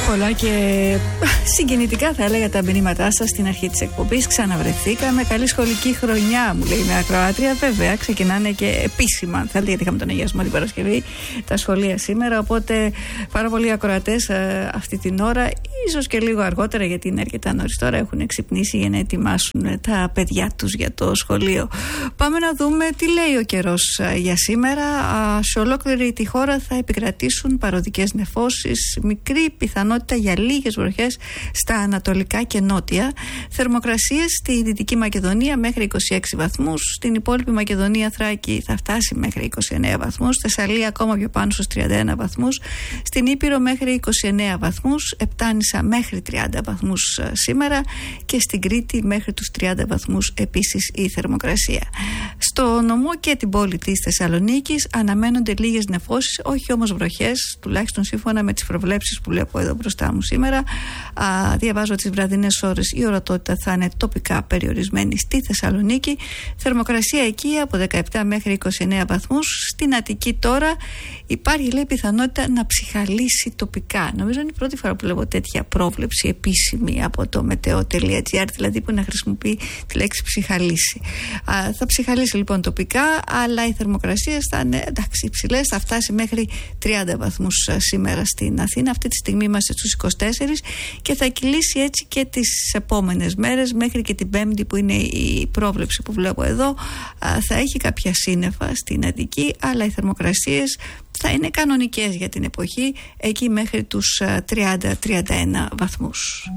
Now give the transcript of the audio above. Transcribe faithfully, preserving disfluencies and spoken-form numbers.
Πολλά και συγκινητικά θα έλεγα τα μηνύματά σας στην αρχή της εκπομπής. Ξαναβρεθήκαμε. Καλή σχολική χρονιά, μου λέει μια ακροάτρια. Βέβαια, ξεκινάνε και επίσημα, θέλετε, γιατί είχαμε τον αγιασμό την Παρασκευή, τα σχολεία σήμερα. Οπότε πάρα πολλοί ακροατές ε, αυτή την ώρα, ίσως και λίγο αργότερα, γιατί είναι αρκετά νωρίς τώρα, έχουν ξυπνήσει για να ετοιμάσουν τα παιδιά τους για το σχολείο. Πάμε να δούμε τι λέει ο καιρός ε, για σήμερα. Α, σε ολόκληρη τη χώρα θα επικρατήσουν παροδικές νεφώσεις, μικρή πιθανότητα για λίγες βροχές στα ανατολικά και νότια. Θερμοκρασίες στη Δυτική Μακεδονία μέχρι είκοσι έξι βαθμούς. Στην υπόλοιπη Μακεδονία, Θράκη, θα φτάσει μέχρι είκοσι εννέα βαθμούς. Θεσσαλία ακόμα πιο πάνω στους τριάντα ένα βαθμούς. Στην Ήπειρο μέχρι είκοσι εννέα βαθμούς. Επτάνησα μέχρι τριάντα βαθμούς σήμερα. Και στην Κρήτη μέχρι τους τριάντα βαθμούς επίσης η θερμοκρασία. Στο νομό και την πόλη της Θεσσαλονίκης αναμένονται λίγες νεφώσεις, όχι όμως βροχές, τουλάχιστον σύμφωνα με τις προβλέψεις που βλέπω εδώ μπροστά μου σήμερα. Α, διαβάζω τις βραδινές ώρες, η ορατότητα θα είναι τοπικά περιορισμένη στη Θεσσαλονίκη. Θερμοκρασία εκεί από δεκαεπτά μέχρι είκοσι εννέα βαθμούς. Στην Αττική τώρα υπάρχει, λέει, πιθανότητα να ψυχαλίσει τοπικά. Νομίζω είναι η πρώτη φορά που βλέπω τέτοια πρόβλεψη επίσημη από το meteo.gr, δηλαδή που να χρησιμοποιεί τη λέξη ψυχαλίσει. Α, θα ψυχαλίσει λοιπόν τοπικά, αλλά οι θερμοκρασίες θα είναι εντάξει υψηλές, θα φτάσει μέχρι τριάντα βαθμούς σήμερα στην Αθήνα. Αυτή τη στιγμή είμαστε στους είκοσι τέσσερα και θα κυλήσει έτσι και τις επόμενες μέρες μέχρι και την Πέμπτη, που είναι η πρόβλεψη που βλέπω εδώ. Θα έχει κάποια σύννεφα στην Αττική, αλλά οι θερμοκρασίες θα είναι κανονικές για την εποχή, εκεί μέχρι τους τριάντα με τριάντα ένα βαθμούς.